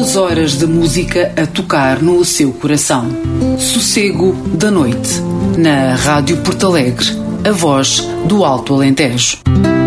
2 horas de música a tocar no seu coração. Sossego da Noite, na Rádio Porto Alegre, a voz do Alto Alentejo.